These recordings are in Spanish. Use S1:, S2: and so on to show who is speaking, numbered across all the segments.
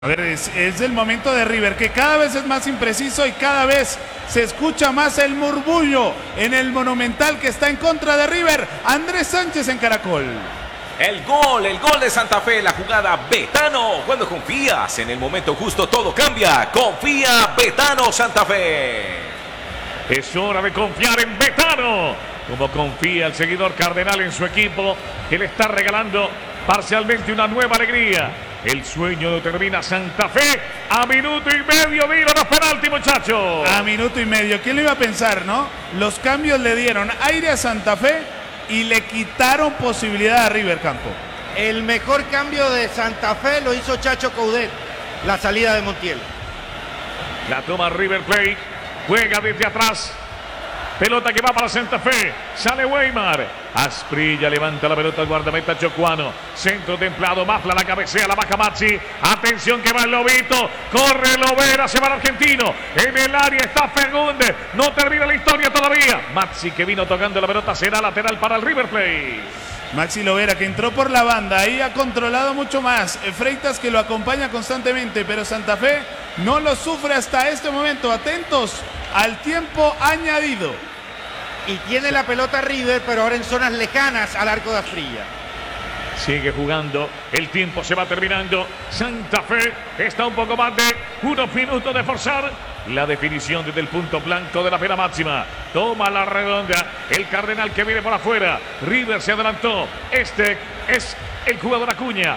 S1: A ver, es el momento de River, que cada vez es más impreciso y cada vez se escucha más el murmullo en el Monumental que está en contra de River. Andrés Sánchez en Caracol.
S2: El gol de Santa Fe, la jugada Betano. Cuando confías en el momento justo todo cambia. Confía Betano Santa Fe.
S3: Es hora de confiar en Betano. Como confía el seguidor cardenal en su equipo, que le está regalando parcialmente una nueva alegría. El sueño lo termina Santa Fe a minuto y medio de ir a los penaltis, muchachos.
S1: A minuto y medio. ¿Quién lo iba a pensar, no? Los cambios le dieron aire a Santa Fe y le quitaron posibilidad a River Campo.
S4: El mejor cambio de Santa Fe lo hizo Chacho Coudet, la salida de Montiel.
S3: La toma River Plate, juega desde atrás. Pelota que va para Santa Fe. Sale Weimar. Asprilla levanta la pelota al guardameta Chocuano. Centro templado. Mafla la cabecea. La baja Maxi. Atención que va el Lobito. Corre Lovera. Se va el argentino. En el área está Fagundes. No termina la historia todavía. Maxi que vino tocando la pelota. Será lateral para el River Plate.
S1: Maxi Lovera que entró por la banda. Ahí ha controlado mucho más. Freitas que lo acompaña constantemente. Pero Santa Fe no lo sufre hasta este momento. Atentos al tiempo añadido.
S4: Y tiene la pelota River, pero ahora en zonas lejanas al arco de Asprilla.
S3: Sigue jugando, el tiempo se va terminando. Santa Fe está un poco más de unos minutos de forzar la definición desde el punto blanco de la pena máxima. Toma la redonda, el Cardenal que viene por afuera. River se adelantó. Este es el jugador Acuña.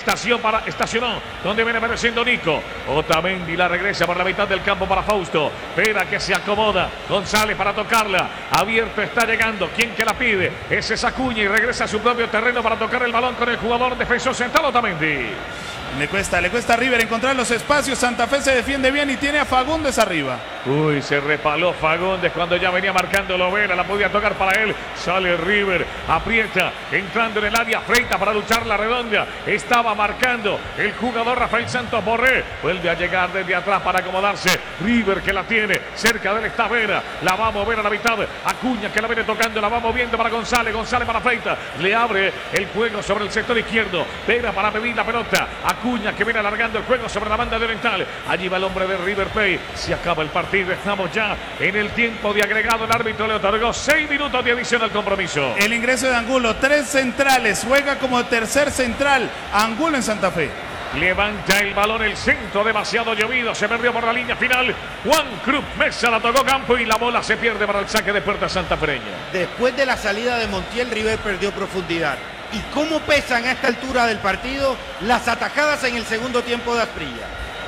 S3: Estacionó donde viene apareciendo Nico. Otamendi la regresa por la mitad del campo para Fausto. Espera que se acomoda. González para tocarla. Abierto está llegando. ¿Quién que la pide? Ese es Acuña y regresa a su propio terreno para tocar el balón con el jugador defensor central Otamendi.
S1: Le cuesta a River encontrar los espacios. Santa Fe se defiende bien y tiene a Fagundes arriba.
S3: Uy, se repaló Fagundes cuando ya venía marcando Lovera. La podía tocar para él. Sale River, aprieta, entrando en el área. Freitas para luchar la redonda. Estaba marcando el jugador Rafael Santos Borré. Vuelve a llegar desde atrás para acomodarse. River que la tiene. Cerca de él está Vera. La va a mover a la mitad. Acuña que la viene tocando. La va moviendo para González. González para Freitas. Le abre el juego sobre el sector izquierdo. Vera para pedir la pelota. Acuña que viene alargando el juego sobre la banda de Oriental. Allí va el hombre de River Plate. Se acaba el partido. Estamos ya en el tiempo de agregado. El árbitro le otorgó 6 minutos de adición al compromiso.
S1: El ingreso de Angulo. 3 centrales. Juega como tercer central. Angulo en Santa Fe.
S3: Levanta el balón, el centro demasiado llovido. Se perdió por la línea final. Juan Cruz Mesa la tocó Campo y la bola se pierde para el saque de puerta santafereño.
S4: Después de la salida de Montiel, River perdió profundidad. ¿Y cómo pesan a esta altura del partido las atajadas en el segundo tiempo de Asprilla?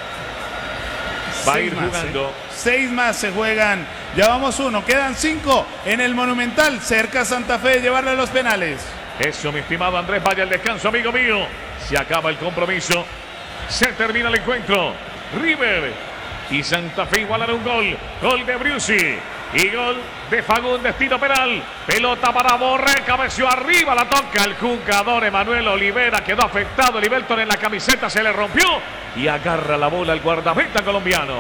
S3: Va a ir jugando.
S1: 6 más se juegan. Ya vamos 1. Quedan 5 en el Monumental. Cerca Santa Fe de llevarle a los penales.
S3: Eso, mi estimado Andrés, vaya al descanso, amigo mío. Se acaba el compromiso. Se termina el encuentro. River y Santa Fe igualan un gol. Gol de Briusi. Y gol de Fagundes, tiro penal. Pelota para Borré, cabeció arriba, la toca el jugador Emanuel Olivera. Quedó afectado, Libelton en la camiseta se le rompió. Y agarra la bola el guardameta colombiano.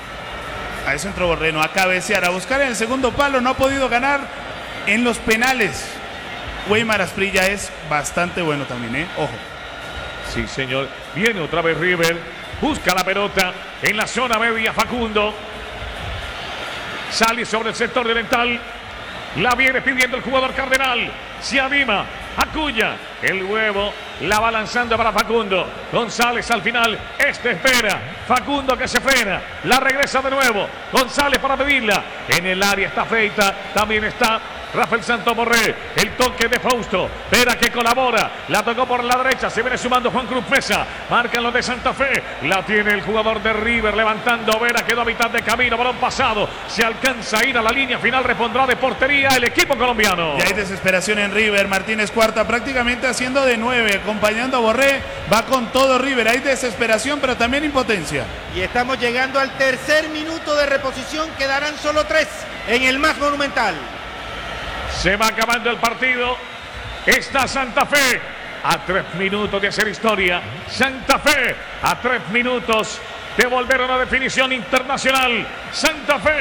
S1: A eso entró Borreno, a cabecear, a buscar en el segundo palo. No ha podido ganar en los penales. Weimar Asprilla es bastante bueno también, Ojo.
S3: Sí, señor. Viene otra vez River. Busca la pelota en la zona media Facundo. Sale sobre el sector de Oriental. La viene pidiendo el jugador Cardenal. Se anima. Acuña. El huevo. La va lanzando para Facundo. González al final. Espera. Facundo que se frena. La regresa de nuevo. González para pedirla. En el área está Feita. También está Rafael Santos Borré, el toque de Fausto, Vera que colabora, la tocó por la derecha, se viene sumando Juan Cruz Mesa, marcan los de Santa Fe, la tiene el jugador de River, levantando Vera, quedó a mitad de camino, balón pasado, se alcanza a ir a la línea final, repondrá de portería el equipo colombiano.
S1: Y hay desesperación en River, Martínez Cuarta prácticamente haciendo de 9, acompañando a Borré, va con todo River, hay desesperación pero también impotencia.
S4: Y estamos llegando al tercer minuto de reposición, quedarán solo 3 en el más monumental.
S3: Se va acabando el partido. Está Santa Fe a 3 minutos de hacer historia. Santa Fe a 3 minutos de volver a una definición internacional. Santa Fe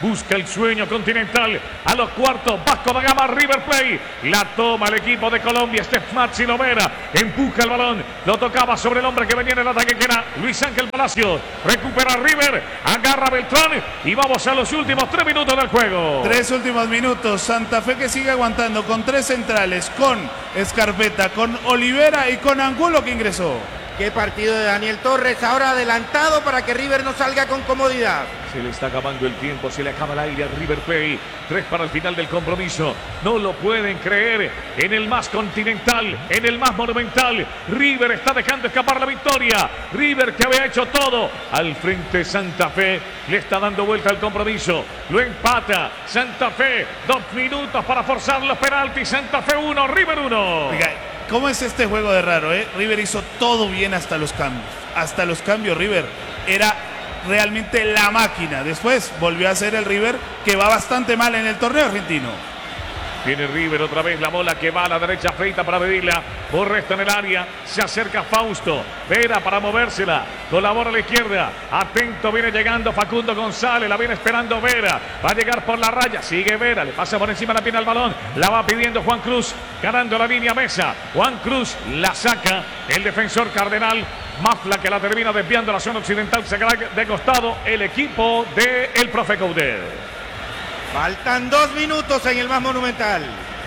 S3: busca el sueño continental. A los cuartos, Vasco da Gama, River Plate. La toma el equipo de Colombia. Maxi Lovera empuja el balón. Lo tocaba sobre el hombre que venía en el ataque, que era Luis Ángel Palacio. Recupera River, agarra Beltrán y vamos a los últimos 3 minutos del juego.
S1: 3 últimos minutos. Santa Fe que sigue aguantando con 3 centrales, con Scarpetta, con Olivera y con Angulo que ingresó.
S4: Qué partido de Daniel Torres, ahora adelantado para que River no salga con comodidad.
S3: Se le está acabando el tiempo, se le acaba el aire a River Plate. 3 para el final del compromiso. No lo pueden creer. En el más continental, en el más monumental, River está dejando escapar la victoria. River, que había hecho todo al frente, Santa Fe le está dando vuelta al compromiso. Lo empata Santa Fe. 2 minutos para forzar los penaltis. Santa Fe 1, River 1.
S1: Oiga, ¿cómo es este juego de raro, eh? River hizo todo bien hasta los cambios. Hasta los cambios River era realmente la máquina. Después volvió a ser el River que va bastante mal en el torneo argentino.
S3: Viene River otra vez, la bola que va a la derecha, Freita para pedirla. Borresta en el área, se acerca Fausto. Vera para movérsela, colabora a la izquierda. Atento, viene llegando Facundo González, la viene esperando Vera. Va a llegar por la raya, sigue Vera, le pasa por encima la pierna al balón. La va pidiendo Juan Cruz, ganando la línea Mesa. Juan Cruz la saca, el defensor Cardenal. Mafla que la termina desviando a la zona occidental, se queda de costado el equipo del profe Coudet.
S4: Faltan 2 minutos en el más monumental.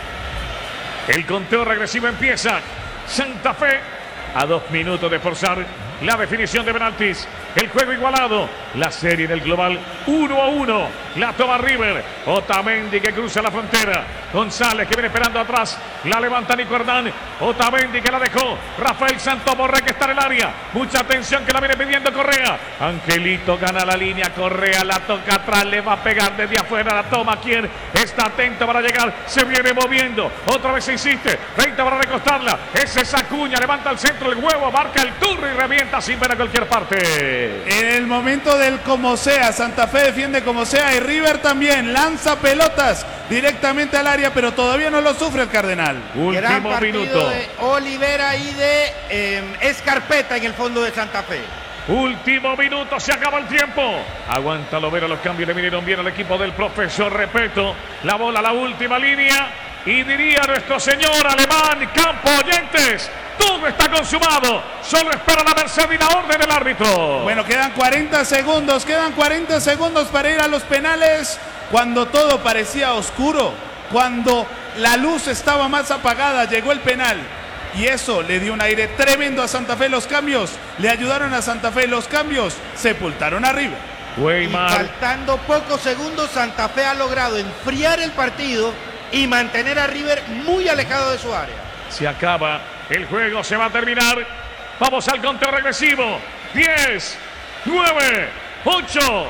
S3: El conteo regresivo empieza. Santa Fe a 2 minutos de forzar la definición de penaltis. El juego igualado. La serie del global 1-1. La toma River. Otamendi que cruza la frontera. González que viene esperando atrás. La levanta Nico Hernán. Otamendi que la dejó. Rafael Santos Borré que está en el área. Mucha atención que la viene pidiendo Correa. Angelito gana la línea. Correa la toca atrás. Le va a pegar desde afuera. La toma. ¿Quién está atento para llegar? Se viene moviendo. Otra vez se insiste. 20 para recostarla. Ese es Acuña. Levanta al centro el huevo. Marca el turno y revienta sin ver a cualquier parte.
S1: En el momento del como sea, Santa Fe defiende como sea y River también lanza pelotas directamente al área, pero todavía no lo sufre el Cardenal.
S4: Gran
S3: Último
S4: partido
S3: minuto.
S4: de Olivera y de Scarpetta en el fondo de Santa Fe.
S3: Último minuto, se acaba el tiempo. Aguanta Lovera, los cambios le vinieron bien al equipo del profesor Repeto. La bola a la última línea. Y diría nuestro señor alemán, campo oyentes, todo está consumado. Solo espera la merced y la orden del árbitro.
S1: Bueno, quedan 40 segundos para ir a los penales. Cuando todo parecía oscuro, cuando la luz estaba más apagada, llegó el penal. Y eso le dio un aire tremendo a Santa Fe. Los cambios le ayudaron a Santa Fe. Los cambios sepultaron a River.
S4: Y faltando pocos segundos, Santa Fe ha logrado enfriar el partido y mantener a River muy alejado de su área.
S3: Se acaba el juego, se va a terminar. Vamos al conteo regresivo. 10, 9, 8,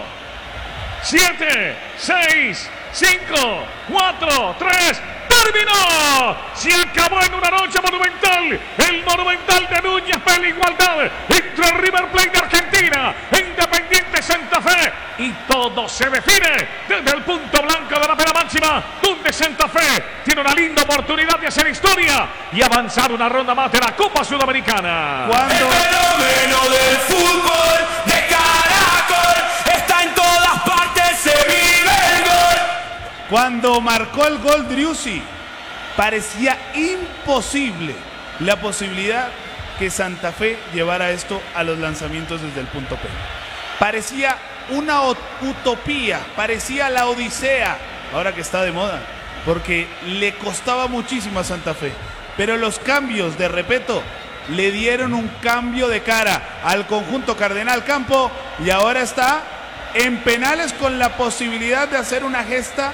S3: 7, 6, 5, 4, 3. ¡Terminó! Se acabó en una noche monumental. El Monumental de Núñez para la igualdad entre River Plate de Argentina e Independiente Santa Fe. Y todo se define desde el punto blanco de la pena máxima, donde Santa Fe tiene una linda oportunidad de hacer historia y avanzar una ronda más de la Copa Sudamericana.
S2: El fenómeno del fútbol de Caracol está en todas partes, se vive el gol.
S1: Cuando marcó el gol Driussi, parecía imposible la posibilidad que Santa Fe llevara esto a los lanzamientos desde el punto penal. Parecía una utopía, parecía la odisea, ahora que está de moda, porque le costaba muchísimo a Santa Fe. Pero los cambios de Repeto le dieron un cambio de cara al conjunto Cardenal Campo y ahora está en penales con la posibilidad de hacer una gesta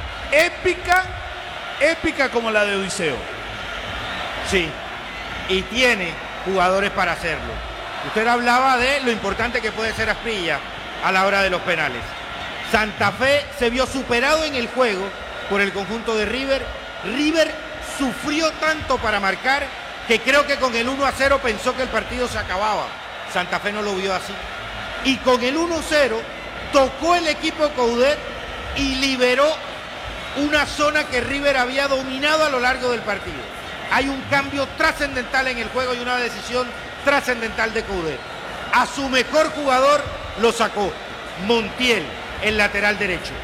S1: épica como la de Odiseo.
S4: Sí, y tiene jugadores para hacerlo. Usted hablaba de lo importante que puede ser Asprilla a la hora de los penales. Santa Fe se vio superado en el juego por el conjunto de River. River sufrió tanto para marcar que creo que con el 1-0 pensó que el partido se acababa. Santa Fe no lo vio así. Y con el 1-0 tocó el equipo Coudet y liberó una zona que River había dominado a lo largo del partido. Hay un cambio trascendental en el juego y una decisión trascendental de Coudet. A su mejor jugador lo sacó, Montiel, el lateral derecho.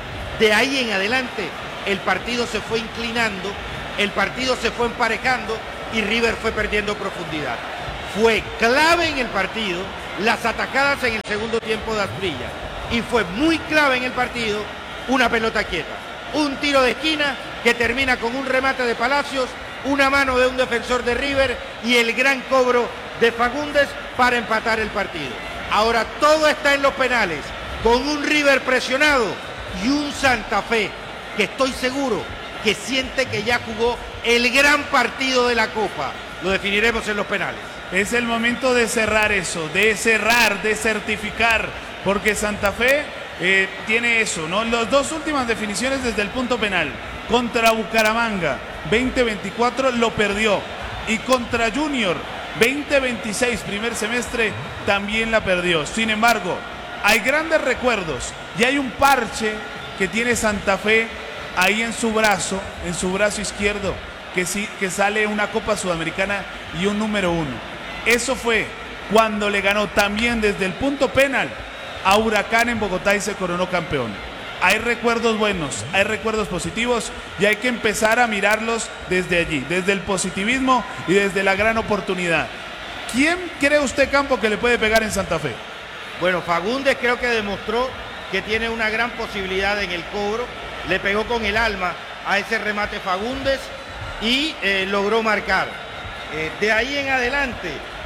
S4: De ahí en adelante el partido se fue inclinando, el partido se fue emparejando y River fue perdiendo profundidad. Fue clave en el partido las atacadas en el segundo tiempo de Asprilla y fue muy clave en el partido una pelota quieta, un tiro de esquina que termina con un remate de Palacios, una mano de un defensor de River y el gran cobro de Fagundes para empatar el partido. Ahora todo está en los penales, con un River presionado y un Santa Fe que estoy seguro que siente que ya jugó el gran partido de la Copa. Lo definiremos en los penales.
S1: Es el momento de cerrar eso, de cerrar, de certificar, porque Santa Fe tiene eso, ¿no? Las dos últimas definiciones desde el punto penal. Contra Bucaramanga, 2024 lo perdió. Y contra Junior, 2026, primer semestre, también la perdió. Sin embargo, hay grandes recuerdos y hay un parche que tiene Santa Fe ahí en su brazo izquierdo, que sale una Copa Sudamericana y un número 1. Eso fue cuando le ganó también desde el punto penal a Huracán en Bogotá y se coronó campeón. Hay recuerdos buenos, hay recuerdos positivos y hay que empezar a mirarlos desde allí, desde el positivismo y desde la gran oportunidad. ¿Quién cree usted, Campo, que le puede pegar en Santa Fe?
S4: Bueno, Fagundes creo que demostró que tiene una gran posibilidad en el cobro. Le pegó con el alma a ese remate Fagundes y logró marcar. De ahí en adelante,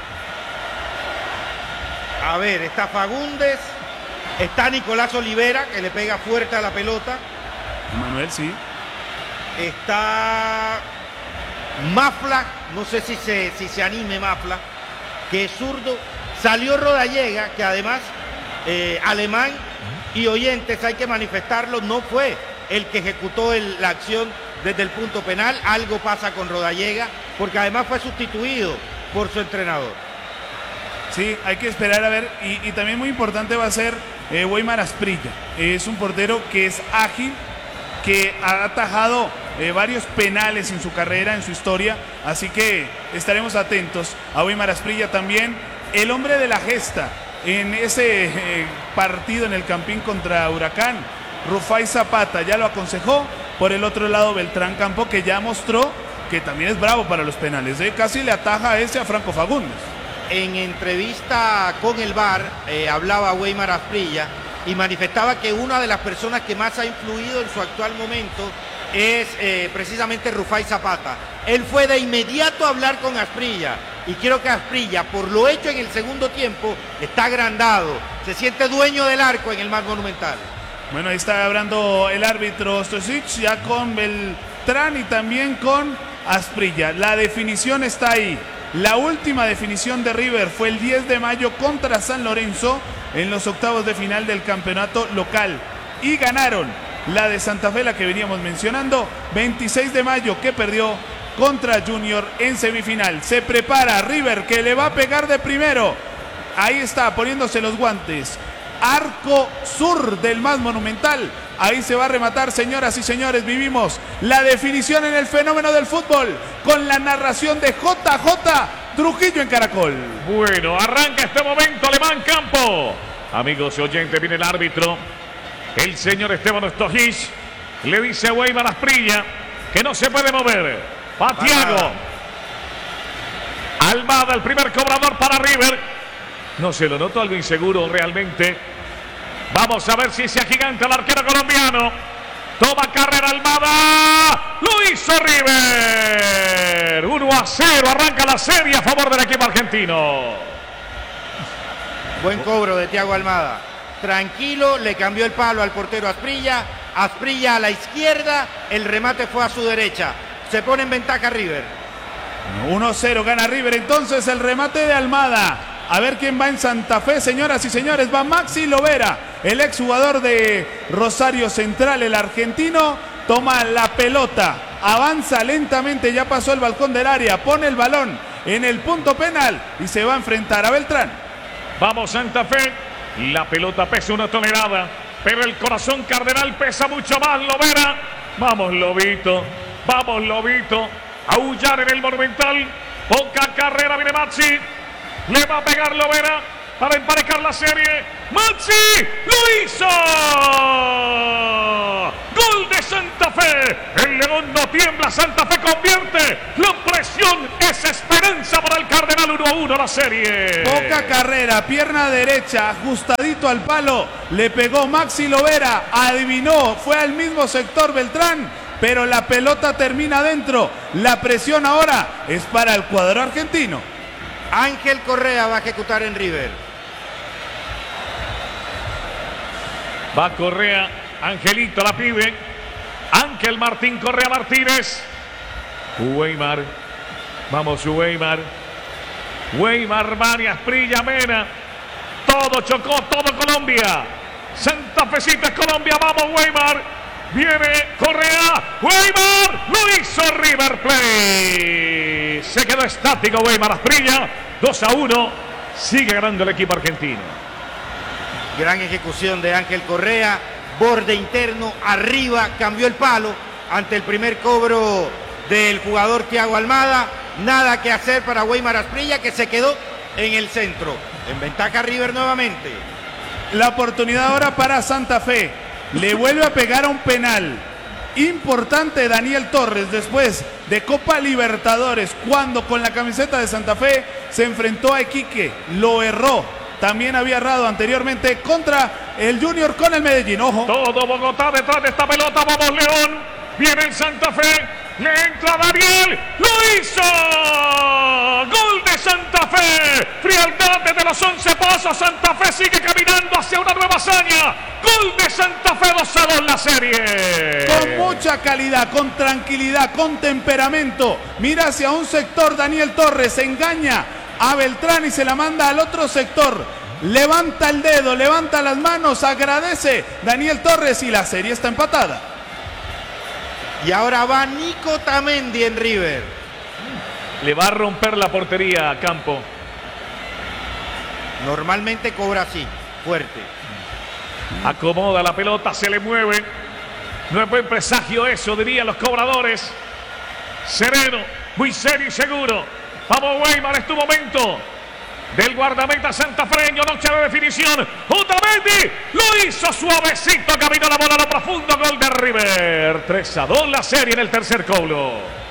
S4: a ver, está Fagundes, está Nicolás Olivera, que le pega fuerte a la pelota.
S1: Manuel, sí.
S4: Está Mafla, no sé si se anime Mafla, que es zurdo. Salió Rodallega, que además Alemán y oyentes, hay que manifestarlo, no fue el que ejecutó la acción desde el punto penal. Algo pasa con Rodallega, porque además fue sustituido por su entrenador.
S1: Sí, hay que esperar a ver, y también muy importante va a ser Weimar Asprilla. Es un portero que es ágil, que ha atajado varios penales en su carrera, en su historia, así que estaremos atentos a Weimar Asprilla también. El hombre de la gesta en ese partido en el Campín contra Huracán, Rufai Zapata, ya lo aconsejó. Por el otro lado, Beltrán Campo, que ya mostró que también es bravo para los penales, casi le ataja a ese a Franco Fagundes.
S4: En entrevista con el VAR hablaba Weimar Asprilla y manifestaba que una de las personas que más ha influido en su actual momento es precisamente Rufai Zapata. Él fue de inmediato a hablar con Asprilla y creo que Asprilla, por lo hecho en el segundo tiempo, está agrandado, se siente dueño del arco en el más monumental.
S1: Bueno, ahí está hablando el árbitro Stosic, ya con Beltrán y también con Asprilla. La definición está ahí. La última definición de River fue el 10 de mayo contra San Lorenzo en los octavos de final del campeonato local. Y ganaron la de Santa Fe, la que veníamos mencionando, 26 de mayo, que perdió contra Junior en semifinal. Se prepara River, que le va a pegar de primero. Ahí está, poniéndose los guantes. Arco sur del más monumental. Ahí se va a rematar, señoras y señores. Vivimos la definición en el fenómeno del fútbol con la narración de JJ Trujillo en Caracol.
S3: Bueno, arranca este momento Alemán Campo. Amigos y oyentes, viene el árbitro, el señor Esteban Stosic. Le dice a Weimar Asprilla que no se puede mover. Patiago. Almada, el primer cobrador para River. No se lo noto algo inseguro realmente. Vamos a ver si se agiganta el arquero colombiano. Toma carrera Almada. Lo hizo River. 1-0. Arranca la serie a favor del equipo argentino.
S4: Buen cobro de Thiago Almada. Tranquilo, le cambió el palo al portero Asprilla. Asprilla a la izquierda. El remate fue a su derecha. Se pone en ventaja River.
S1: 1-0 gana River. Entonces el remate de Almada. A ver quién va en Santa Fe, señoras y señores. Va Maxi Lovera, el exjugador de Rosario Central, el argentino. Toma la pelota, avanza lentamente, ya pasó el balcón del área, pone el balón en el punto penal y se va a enfrentar a Beltrán.
S3: Vamos Santa Fe, la pelota pesa 1 tonelada, pero el corazón cardenal pesa mucho más. Lovera, vamos Lobito, a aullar en el Monumental. Poca carrera, viene Maxi. Le va a pegar Lovera para emparejar la serie. ¡Maxi! ¡Lo hizo! Fe. El León no tiembla, Santa Fe convierte. La presión es esperanza para el Cardenal. 1-1 la serie.
S1: Poca carrera, pierna derecha, ajustadito al palo. Le pegó Maxi Lovera, adivinó, fue al mismo sector Beltrán, pero la pelota termina adentro. La presión ahora es para el cuadro argentino.
S4: Ángel Correa va a ejecutar en River.
S3: Va Correa, Angelito la pide. Ángel Martín Correa Martínez. Weimar. Vamos Weimar. Weimar, Marias, Prilla, Mena. Todo Chocó, todo Colombia. Santa Fecita es Colombia. Vamos Weimar. Viene Correa. Weimar. Lo hizo River Plate. Se quedó estático Weimar. Asprilla. 2-1. Sigue ganando el equipo argentino.
S4: Gran ejecución de Ángel Correa. Borde interno. Arriba. Cambió el palo ante el primer cobro del jugador Thiago Almada. Nada que hacer para Weimar Asprilla, que se quedó en el centro. En ventaja River nuevamente.
S1: La oportunidad ahora para Santa Fe. Le vuelve a pegar a un penal importante Daniel Torres después de Copa Libertadores, cuando con la camiseta de Santa Fe se enfrentó a Iquique. Lo erró. También había errado anteriormente contra el Junior con el Medellín. Ojo.
S3: Todo Bogotá detrás de esta pelota. Vamos León. Viene el Santa Fe. Le entra Daniel. ¡Lo hizo! ¡Gol de Santa Fe! Frialdad desde los 11 pasos. Santa Fe sigue caminando hacia una nueva hazaña. ¡Gol de Santa Fe! 2-2 la serie.
S1: Con mucha calidad, con tranquilidad, con temperamento. Mira hacia un sector Daniel Torres. Engaña a Beltrán y se la manda al otro sector. Levanta el dedo, levanta las manos, agradece Daniel Torres y la serie está empatada.
S4: Y ahora va Nico Tamendi en River.
S3: Le va a romper la portería a Campo.
S4: Normalmente cobra así, fuerte.
S3: Acomoda la pelota, se le mueve. No es buen presagio eso, dirían los cobradores. Sereno, muy serio y seguro. Vamos Weimar, es tu momento. Del guardameta santafreño, noche de definición. Otamendi lo hizo suavecito, caminó la bola a lo profundo. Gol de River. 3-2 la serie en el tercer cobro.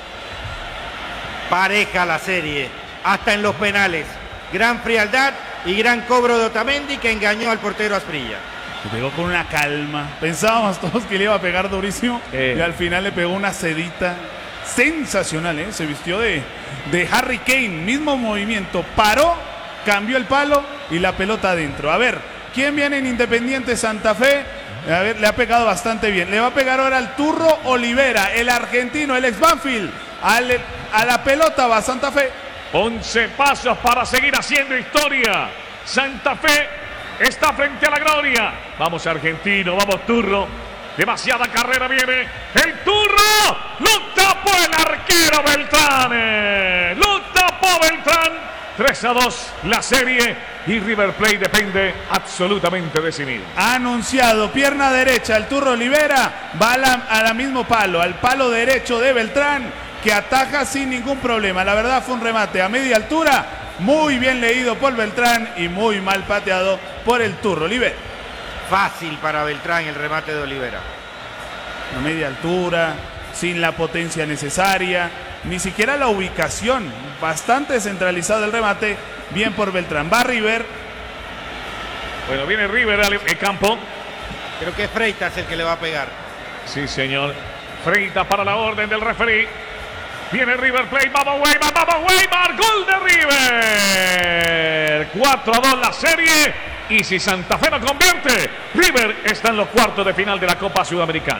S4: Pareja la serie, hasta en los penales. Gran frialdad y gran cobro de Otamendi, que engañó al portero Asprilla.
S1: Le pegó con una calma. Pensábamos todos que le iba a pegar durísimo y al final le pegó una sedita sensacional, ¿eh? Se vistió de Harry Kane, mismo movimiento, paró, cambió el palo y la pelota adentro. A ver, ¿quién viene en Independiente Santa Fe? A ver, le ha pegado bastante bien. Le va a pegar ahora al Turro Olivera, el argentino, el ex Banfield. A la pelota va Santa Fe.
S3: 11 pasos para seguir haciendo historia. Santa Fe está frente a la gloria. Vamos argentino, vamos Turro. Demasiada carrera viene. El Turro. Lo tapó el arquero Beltrán. Lo tapó Beltrán. 3-2 la serie. Y River Plate depende absolutamente de sí mismo.
S1: Ha anunciado pierna derecha. El Turro Olivera va a la mismo palo. Al palo derecho de Beltrán, que ataja sin ningún problema. La verdad fue un remate a media altura. Muy bien leído por Beltrán y muy mal pateado por el Turro Olivera.
S4: Fácil para Beltrán el remate de Olivera.
S1: A media altura, sin la potencia necesaria, ni siquiera la ubicación. Bastante centralizado el remate. Bien por Beltrán. Va River.
S3: Bueno, viene River al campo.
S4: Creo que es Freitas el que le va a pegar.
S3: Sí, señor. Freitas para la orden del referí. Viene River Plate. Vamos Weimar, vamos Weimar. Gol de River. 4-2 la serie. Y si Santa Fe no convierte, River está en los cuartos de final de la Copa Sudamericana.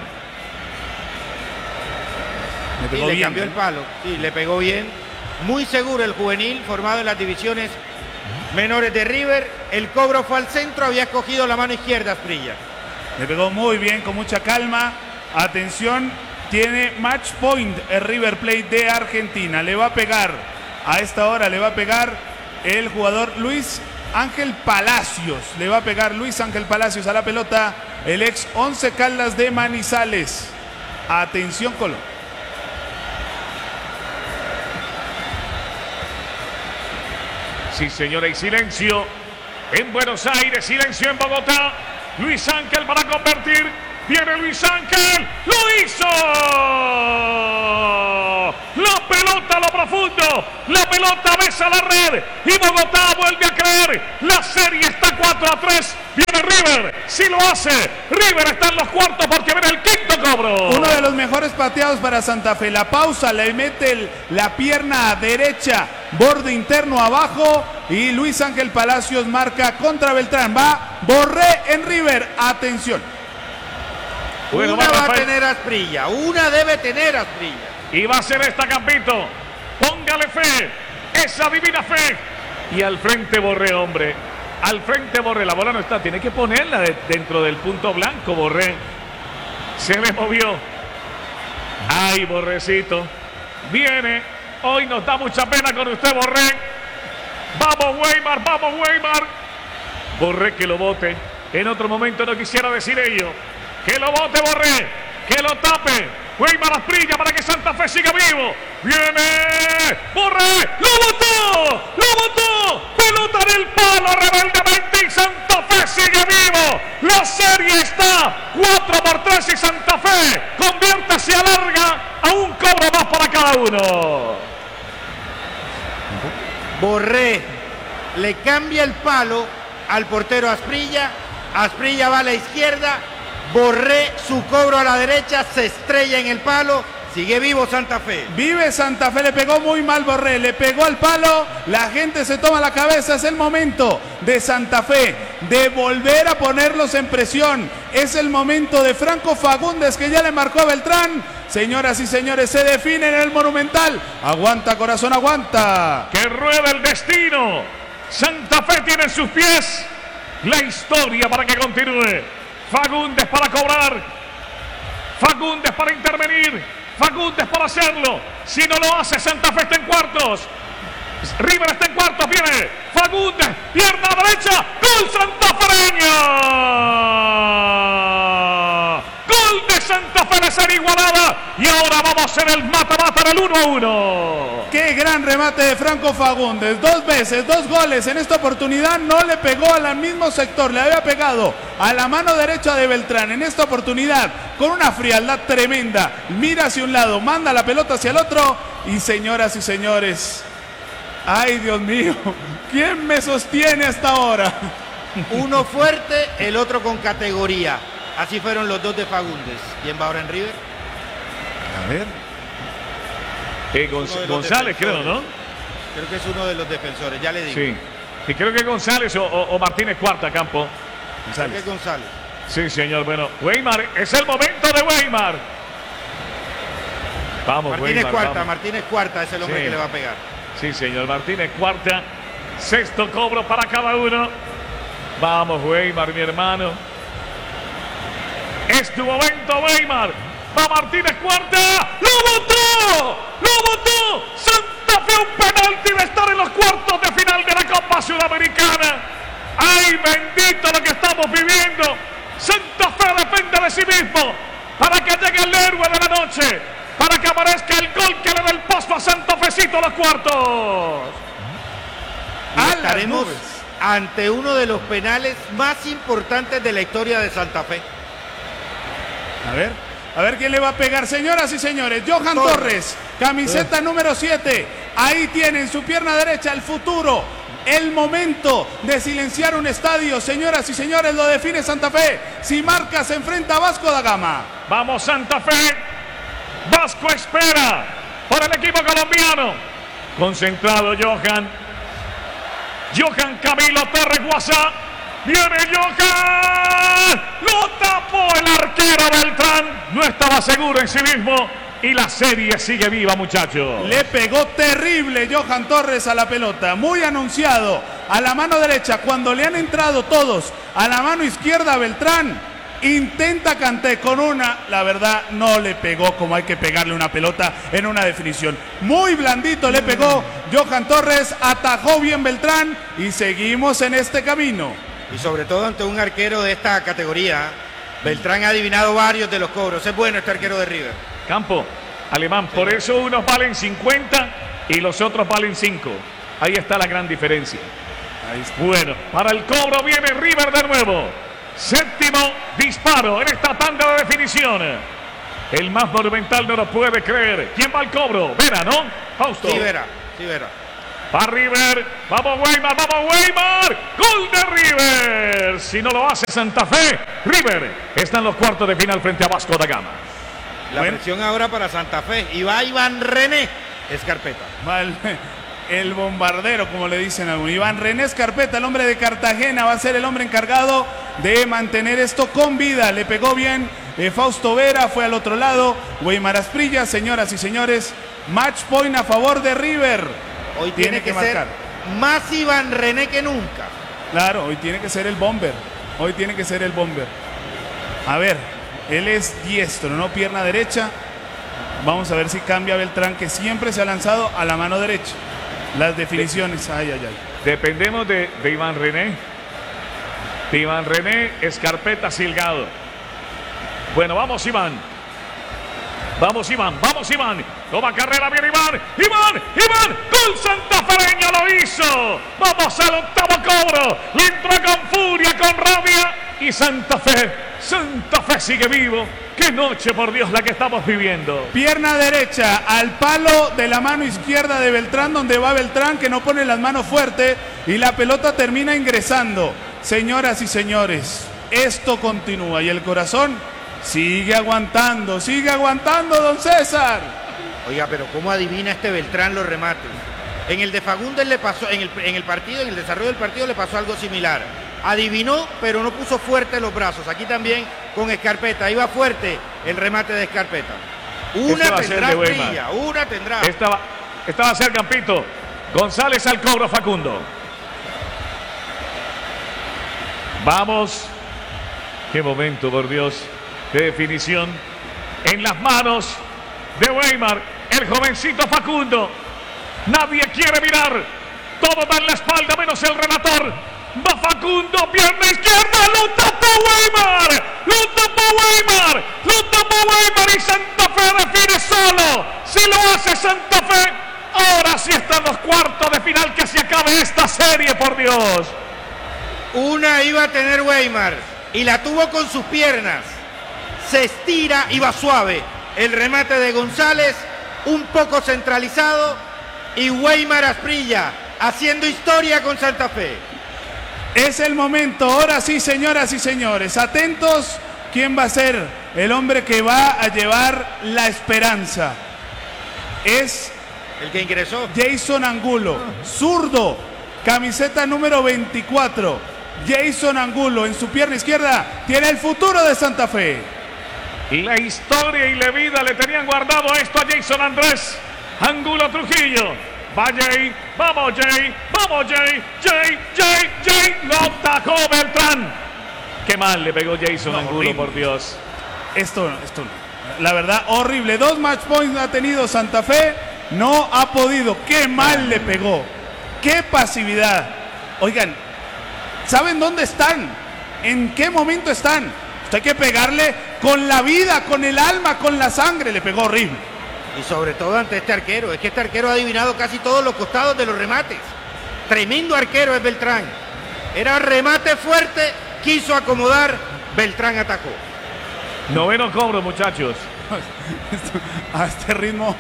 S4: Y le cambió el palo. Sí, le pegó bien. Muy seguro el juvenil, formado en las divisiones menores de River. El cobro fue al centro, había escogido la mano izquierda Asprilla.
S1: Le pegó muy bien, con mucha calma. Atención, tiene match point el River Plate de Argentina. Le va a pegar, a esta hora le va a pegar el jugador Luis Ángel Palacios. Le va a pegar Luis Ángel Palacios a la pelota, el ex Once Caldas de Manizales. Atención, Colo.
S3: Sí, señora, y silencio en Buenos Aires, silencio en Bogotá. Luis Ángel para convertir. Viene Luis Ángel. ¡Lo hizo! La pelota a lo profundo. La pelota besa la red. Y Bogotá vuelve a creer. La serie está 4-3. Viene River. Si lo hace. River está en los cuartos porque viene el quinto cobro.
S1: Uno de los mejores pateados para Santa Fe. La pausa, le mete la pierna derecha, borde interno abajo. Y Luis Ángel Palacios marca contra Beltrán. Va Borré en River. Atención.
S3: Bueno,
S4: una va a tener Asprilla. Una debe tener Asprilla.
S3: Y va a ser esta, Campito. Póngale fe. Esa divina fe. Y al frente Borré, hombre. Al frente Borré. La bola no está. Tiene que ponerla dentro del punto blanco, Borré. Se le movió. Ay, Borrecito. Viene. Hoy nos da mucha pena con usted, Borré. Vamos, Weimar. Vamos, Weimar. Borré que lo bote. En otro momento no quisiera decir ello. Que lo bote Borré. Que lo tape. Weimar Asprilla para que Santa Fe siga vivo. Viene Borré. ¡Lo botó! ¡Lo botó! Pelota en el palo rebeldemente y Santa Fe sigue vivo. La serie está 4-3 y Santa Fe convierte, se alarga a un cobro más para cada uno.
S4: Borré le cambia el palo al portero Asprilla. Asprilla va a la izquierda. Borré su cobro a la derecha, se estrella en el palo, sigue vivo Santa Fe.
S1: Vive Santa Fe, le pegó muy mal Borré, le pegó al palo, la gente se toma la cabeza, es el momento de Santa Fe de volver a ponerlos en presión, es el momento de Franco Fagundes que ya le marcó a Beltrán. Señoras y señores, se define en el Monumental. Aguanta, corazón, aguanta.
S3: Que rueda el destino. Santa Fe tiene en sus pies la historia para que continúe. Fagundes para cobrar. Fagundes para intervenir. Fagundes para hacerlo. Si no lo hace, Santa Fe está en cuartos. River está en cuartos. Viene Fagundes. Pierna derecha. Gol santafereño. Gol de Santa Fe de ser igualada. Y ahora vamos en el mata-mata del 1-1.
S1: Qué gran remate de Franco Fagundes. 2 veces, 2 goles. En esta oportunidad no le pegó al mismo sector. Le había pegado a la mano derecha de Beltrán. En esta oportunidad, con una frialdad tremenda, mira hacia un lado, manda la pelota hacia el otro. Y señoras y señores, ay Dios mío, ¿quién me sostiene hasta ahora?
S4: Uno fuerte, el otro con categoría. Así fueron los dos de Fagundes. ¿Quién va ahora en River?
S1: A ver.
S3: González, creo, ¿no?
S4: Creo que es uno de los defensores, ya le digo.
S3: Sí. Y creo que González o Martínez Cuarta, Campo.
S4: Creo que es González.
S3: Sí, señor. Bueno, Weimar, es el momento de Weimar. Vamos,
S4: Martínez
S3: Weimar,
S4: Cuarta,
S3: vamos.
S4: Martínez Cuarta es el hombre
S3: Sí.
S4: que le va a pegar.
S3: Sí, señor. Martínez Cuarta. Sexto cobro para cada uno. Vamos, Weimar, mi hermano. Es tu momento, Weimar. Va Martínez Cuarta. ¡Lo botó! ¡Lo botó! Santa Fe un penalti de estar en los cuartos de final de la Copa Sudamericana. ¡Ay, bendito lo que estamos viviendo! Santa Fe depende de sí mismo para que llegue el héroe de la noche, para que aparezca el gol que le dé el paso a Santa Fecito a los cuartos.
S4: Y estaremos ante uno de los penales más importantes de la historia de Santa Fe.
S1: A ver quién le va a pegar, señoras y señores. Johan Torres, camiseta número 7. Ahí tiene en su pierna derecha el futuro. El momento de silenciar un estadio, señoras y señores, lo define Santa Fe. Si marca, se enfrenta a Vasco da Gama.
S3: Vamos, Santa Fe. Vasco espera por el equipo colombiano. Concentrado Johan. Johan Camilo Torres Guasá. Viene Johan. Lo tapó el arquero Beltrán. No estaba seguro en sí mismo. Y la serie sigue viva, muchachos.
S1: Le pegó terrible Johan Torres a la pelota. Muy anunciado. A la mano derecha, cuando le han entrado todos a la mano izquierda, Beltrán intenta Kanté con una. La verdad, no le pegó como hay que pegarle una pelota en una definición. Muy blandito le pegó Johan Torres. Atajó bien Beltrán. Y seguimos en este camino.
S4: Y sobre todo ante un arquero de esta categoría. Beltrán ha adivinado varios de los cobros. Es bueno este arquero de River.
S3: Campo, Alemán, por eso unos valen 50 y los otros valen 5. Ahí está la gran diferencia. Bueno, para el cobro viene River de nuevo. Séptimo disparo en esta tanda de definición. El más monumental no lo puede creer. ¿Quién va al cobro? Vera, ¿no? Fausto.
S4: Sí, Vera. Sí, Vera.
S3: Va River. Vamos Weimar, vamos Weimar. Gol de River. Si no lo hace Santa Fe, River está en los cuartos de final frente a Vasco da Gama.
S4: La presión ahora para Santa Fe. Y va Iván René Escarpeta.
S1: El bombardero, como le dicen algunos. Iván René Escarpeta, el hombre de Cartagena, va a ser el hombre encargado de mantener esto con vida. Le pegó bien Fausto Vera, fue al otro lado. Weimar Asprilla, señoras y señores. Match point a favor de River.
S4: Hoy tiene que ser más Iván René que nunca.
S1: Claro, hoy tiene que ser el bomber. Hoy tiene que ser el bomber. A ver, él es diestro, no pierna derecha. Vamos a ver si cambia Beltrán, que siempre se ha lanzado a la mano derecha. Las definiciones, ay.
S3: Dependemos de Iván René. De Iván René Escarpeta Silgado. Bueno, vamos Iván. Vamos Iván. Toma carrera, bien Iván. Gol santafereño, lo hizo. Vamos al octavo cobro. Le entró con furia, con rabia. Y Santa Fe sigue vivo. Qué noche, por Dios, la que estamos viviendo.
S1: Pierna derecha al palo de la mano izquierda de Beltrán, donde va Beltrán, que no pone las manos fuerte. Y la pelota termina ingresando. Señoras y señores, esto continúa y el corazón sigue aguantando, don César.
S4: Oiga, pero ¿cómo adivina este Beltrán los remates? En el de Fagundes le pasó, en el desarrollo del partido le pasó algo similar. Adivinó, pero no puso fuerte los brazos. Aquí también con Escarpeta, iba fuerte el remate de Escarpeta. Una tendrá Asprilla, una tendrá.
S3: Estaba cerca Campito. González al cobro, Facundo. Vamos. Qué momento, por Dios, de definición. En las manos de Weimar, el jovencito Facundo. Nadie quiere mirar. Todo da en la espalda menos el relator. Va Facundo, pierna izquierda, lo tapó Weimar y Santa Fe define solo. Si lo hace Santa Fe, ahora sí están los cuartos de final, que se acabe esta serie, por Dios.
S4: Una iba a tener Weimar y la tuvo con sus piernas. Se estira y va suave. El remate de González, un poco centralizado, y Weimar Asprilla haciendo historia con Santa Fe.
S1: Es el momento, ahora sí, señoras y señores, atentos, ¿quién va a ser el hombre que va a llevar la esperanza? Es
S4: el que ingresó,
S1: Jason Angulo, zurdo, camiseta número 24. Jason Angulo en su pierna izquierda tiene el futuro de Santa Fe.
S3: La historia y la vida le tenían guardado esto a Jason Andrés Angulo Trujillo. Va Jay, vamos Jay, lo atacó Beltrán. Qué mal le pegó Jason Angulo, horrible. Por Dios.
S1: Esto no. La verdad, horrible. 2 match points ha tenido Santa Fe, no ha podido. Qué mal le pegó. Qué pasividad. Oigan, ¿saben dónde están? ¿En qué momento están? Usted hay que pegarle con la vida, con el alma, con la sangre. Le pegó horrible.
S4: Y sobre todo ante este arquero. Es que este arquero ha adivinado casi todos los costados de los remates. Tremendo arquero es Beltrán. Era remate fuerte, quiso acomodar, Beltrán atacó.
S3: Noveno cobro, muchachos.
S1: A este ritmo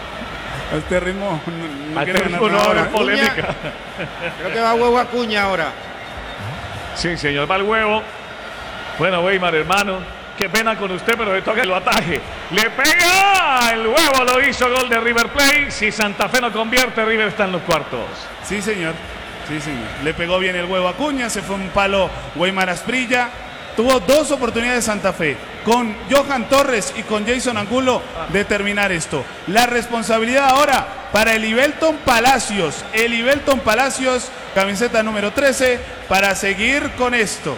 S3: no habrá polémica.
S4: Creo que va huevo Acuña ahora.
S3: Sí, señor, va el huevo. Bueno, Weimar, hermano, qué pena con usted, pero le toca que lo ataje. Le pega, el huevo lo hizo, gol de River Plate. Si Santa Fe no convierte, River está en los cuartos.
S1: Sí, señor. Le pegó bien el huevo a Acuña, se fue un palo Weimar Asprilla. Tuvo 2 oportunidades Santa Fe, con Johan Torres y con Jason Angulo, de terminar esto. La responsabilidad ahora para Elivelton Palacios. Camiseta número 13, para seguir con esto.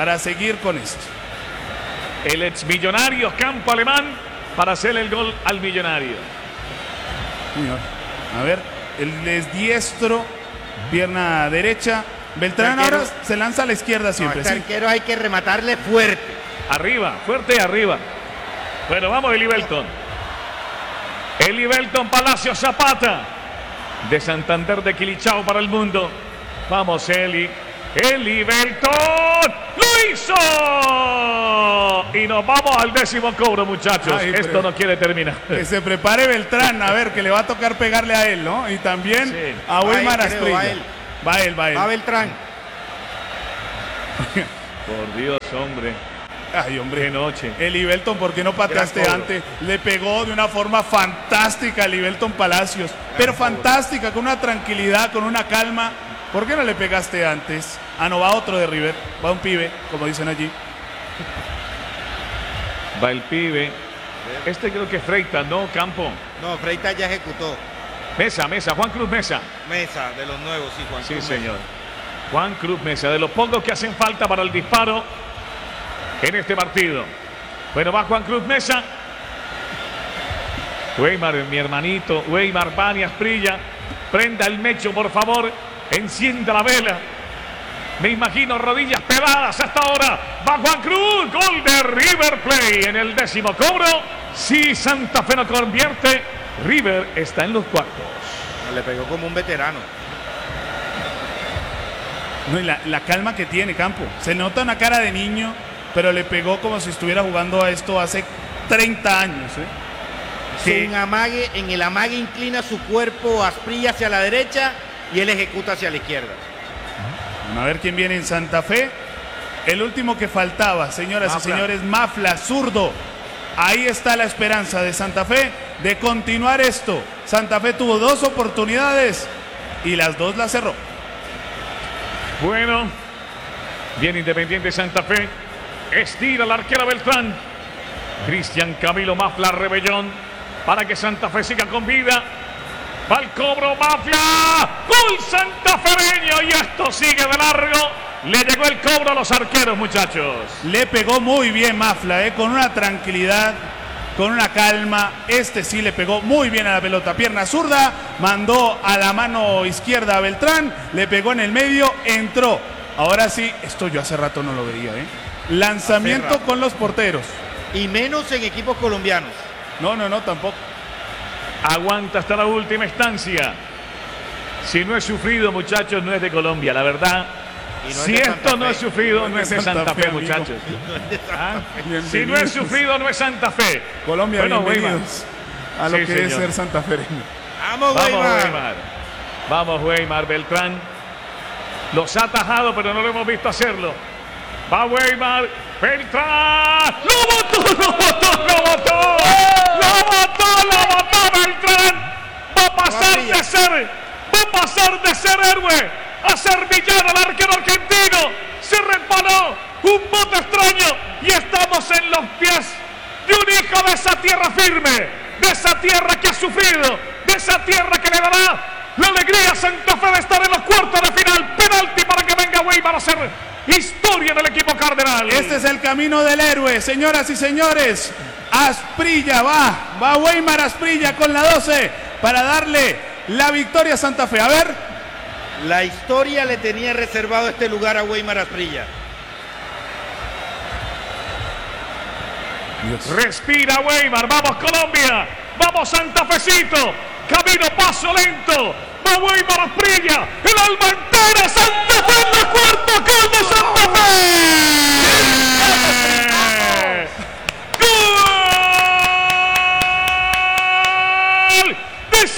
S3: El ex Millonarios, campo alemán, para hacer el gol al Millonario.
S1: Señor, a ver, el es diestro, pierna derecha. Beltrán ahora se lanza a la izquierda siempre.
S4: Este arquero hay que rematarle fuerte.
S3: Arriba, fuerte y arriba. Bueno, vamos Elivelton. Elivelton Palacio Zapata. De Santander, de Quilichao para el mundo. Vamos Elivelton. ¡Lo hizo! y nos vamos al 10º cobro, muchachos.
S1: Ay,
S3: esto no quiere terminar.
S1: Que se prepare Beltrán, a ver, que le va a tocar pegarle a él, ¿no? Y también
S3: Sí.
S1: a Weimar
S4: Va él, creo,
S1: Asprilla. Va él.
S4: Va Beltrán.
S3: Por Dios, hombre.
S1: Ay, hombre.
S3: Qué noche.
S1: El Ibelton, ¿por qué no pateaste
S4: Gran cobro.
S1: antes? Le pegó de una forma fantástica al Ibelton Palacios. Pero fantástica, con una tranquilidad, con una calma. ¿Por qué no le pegaste antes? Ah, no, va otro de River. Va un pibe, como dicen allí.
S3: Va el pibe. Este creo que es Freitas, ¿no, Campo?
S4: No, Freitas ya ejecutó.
S3: Mesa, Juan Cruz Mesa.
S4: Mesa, de los nuevos, sí, Juan.
S3: Sí,
S4: Cruz
S3: señor. Juan Cruz Mesa, de los pocos que hacen falta para el disparo en este partido. Bueno, va Juan Cruz Mesa. Weimar, mi hermanito. Weimar, Bani Asprilla. Prenda el mecho, por favor. Encienda la vela. Me imagino rodillas pegadas hasta ahora. Va Juan Cruz. Gol de River Plate en el 10º cobro. Si Santa Fe no convierte, River está en los cuartos.
S4: Le pegó como un veterano.
S1: No, y la calma que tiene Campo. Se nota una cara de niño, pero le pegó como si estuviera jugando a esto hace 30 años.
S4: Sí. En el amague inclina su cuerpo Asprilla hacia la derecha y él ejecuta hacia la izquierda.
S1: A ver quién viene en Santa Fe. El último que faltaba, señoras
S4: Mafla.
S1: y señores, Mafla, zurdo. Ahí está la esperanza de Santa Fe de continuar esto. Santa Fe tuvo 2 oportunidades y las 2 las cerró.
S3: Bueno, bien Independiente Santa Fe. Estira la arquera Beltrán. Cristian Camilo Mafla Rebellón para que Santa Fe siga con vida. Va el cobro Mafla. Gol santafereño y esto sigue de largo. Le llegó el cobro a los arqueros, muchachos.
S1: Le pegó muy bien Mafla, con una tranquilidad, con una calma. Este sí le pegó muy bien a la pelota. Pierna zurda, mandó a la mano izquierda a Beltrán, le pegó en el medio, entró. Ahora sí, esto yo hace rato no lo veía. Lanzamiento con los porteros.
S4: Y menos en equipos colombianos.
S1: No, tampoco.
S3: Aguanta hasta la última instancia. Si no es sufrido, muchachos, no es de Colombia, la verdad.
S4: Y no es
S3: Si
S4: de
S3: esto
S4: Santa
S3: no
S4: Fe.
S3: es sufrido, no es de Santa Fe,
S1: amigo.
S3: muchachos. ¿Ah? Si no
S1: Bienvenidos.
S3: es sufrido, no es Santa Fe.
S1: Colombia,
S3: Bueno,
S1: bienvenidos a lo
S3: Sí,
S1: que es
S3: señor.
S1: ser santafereño.
S4: ¡Vamos,
S3: Vamos,
S4: Weimar!
S3: Weimar. Vamos, Weimar. Beltrán los ha atajado, pero no lo hemos visto hacerlo. Va Weimar. Beltrán. ¡Lo botó! Beltrán. Va a pasar de ser héroe a ser villano el arquero argentino. Se resbaló un bote extraño y estamos en los pies de un hijo de esa tierra firme, de esa tierra que ha sufrido, de esa tierra que le dará la alegría a Santa Fe de estar en los cuartos de final. Penalti para que venga Weimar a hacer historia en el equipo cardenal.
S1: Este es el camino del héroe, señoras y señores. Asprilla va Weimar Asprilla con la 12 para darle la victoria a Santa Fe. A ver,
S4: La historia le tenía reservado este lugar a Weimar Asprilla.
S3: Respira Weimar, vamos Colombia, vamos Santa Fecito, camino paso lento, va Weimar Asprilla, el alma entera, Santa Fe en la cuarta, gol de Santa Fe. ¡Gol de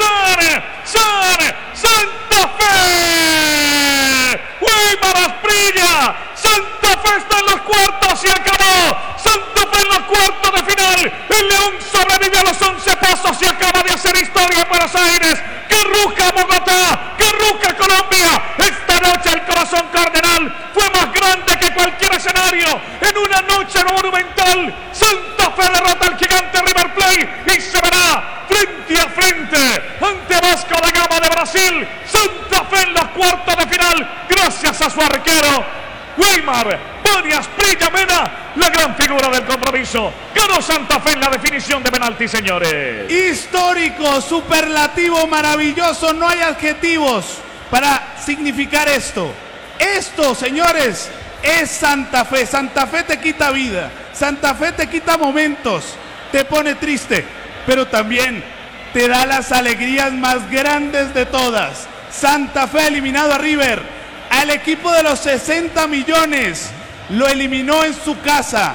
S3: Santa Fe! Weimar Asprilla, Santa Fe está en los cuartos y acabó. Santa Fe en los cuartos de final. El León sobrevive a los 11 pasos y acaba de hacer historia en Buenos Aires. ¡Que ruja Bogotá! ¡Que ruja Colombia! Esta noche el corazón cardenal fue más grande que cualquier escenario. En una noche monumental, Santa Fe derrota al gigante River Plate y se verá frente a frente ante Vasco da Gama de Brasil. Santa Fe en los cuartos de final gracias a su arquero Weimar Bani Asprilla Mena, la gran figura del compromiso. Ganó Santa Fe en la definición de penalti, señores.
S1: histórico, superlativo, maravilloso. No hay adjetivos para significar esto. Esto, señores, es Santa Fe. Santa Fe te quita vida. Santa Fe te quita momentos. Te pone triste, pero también te da las alegrías más grandes de todas. Santa Fe eliminado a River. Al equipo de los 60 millones lo eliminó en su casa.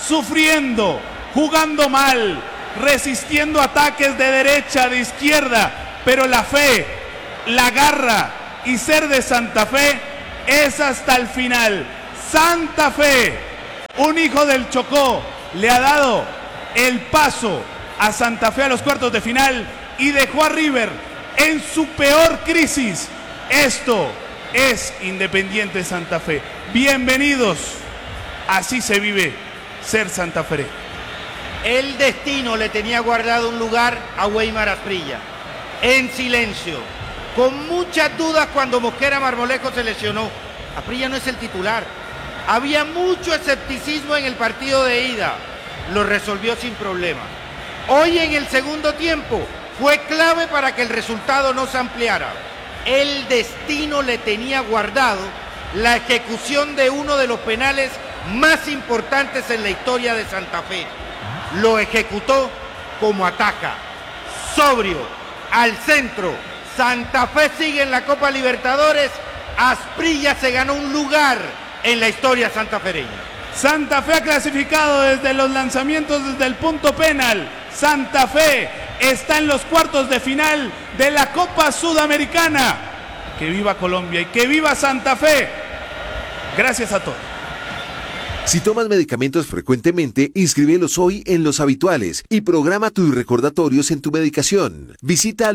S1: sufriendo, jugando mal, resistiendo ataques de derecha, de izquierda, pero la fe, la garra y ser de Santa Fe es hasta el final. Santa Fe, un hijo del Chocó, le ha dado el paso a Santa Fe a los cuartos de final y dejó a River en su peor crisis. Esto es Independiente Santa Fe. Bienvenidos. Así se vive ser Santa Fe.
S4: El destino le tenía guardado un lugar a Weimar Asprilla, en silencio, con muchas dudas cuando Mosquera Marmolejo se lesionó. Asprilla no es el titular. Había mucho escepticismo en el partido de ida. Lo resolvió sin problema. Hoy en el segundo tiempo fue clave para que el resultado no se ampliara. El destino le tenía guardado la ejecución de uno de los penales más importantes en la historia de Santa Fe. Lo ejecutó como ataca, sobrio, al centro. Santa Fe sigue en la Copa Libertadores. Asprilla se ganó un lugar en la historia santafereña.
S1: Santa Fe ha clasificado desde los lanzamientos desde el punto penal. Santa Fe está en los cuartos de final de la Copa Sudamericana. Que viva Colombia y que viva Santa Fe. Gracias a todos.
S5: Si tomas medicamentos frecuentemente, inscríbelos hoy en Los Habituales y programa tus recordatorios en tu medicación. Visita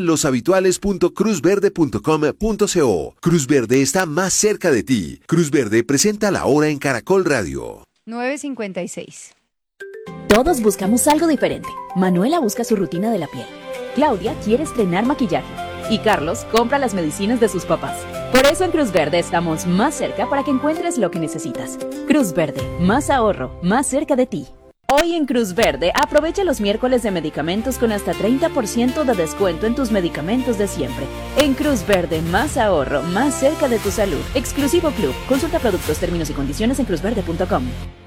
S5: loshabituales.cruzverde.com.co. Cruz Verde está más cerca de ti. Cruz Verde presenta La Hora en Caracol Radio.
S6: 9:56.
S7: Todos buscamos algo diferente. Manuela busca su rutina de la piel. Claudia quiere estrenar maquillaje. Y Carlos compra las medicinas de sus papás. Por eso en Cruz Verde estamos más cerca para que encuentres lo que necesitas. Cruz Verde, más ahorro, más cerca de ti. Hoy en Cruz Verde, aprovecha los miércoles de medicamentos con hasta 30% de descuento en tus medicamentos de siempre. En Cruz Verde, más ahorro, más cerca de tu salud. Exclusivo Club. Consulta productos, términos y condiciones en cruzverde.com.